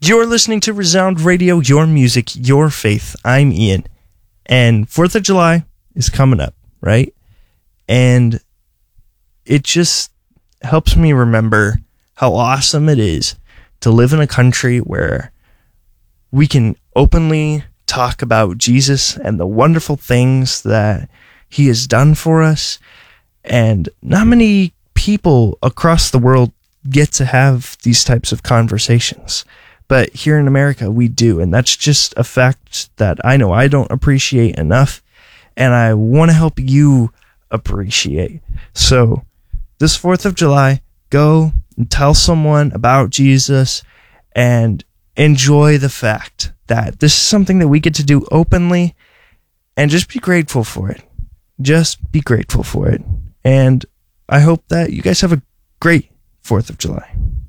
You're listening to Resound Radio, your music, your faith. I'm Ian. And 4th of July is coming up, right? And it just helps me remember how awesome it is to live in a country where we can openly talk about Jesus and the wonderful things that he has done for us. And not many people across the world get to have these types of conversations. But here in America, we do. And that's just a fact that I know I don't appreciate enough. And I want to help you appreciate. So this 4th of July, go and tell someone about Jesus and enjoy the fact that this is something that we get to do openly, and just be grateful for it. Just be grateful for it. And I hope that you guys have a great 4th of July.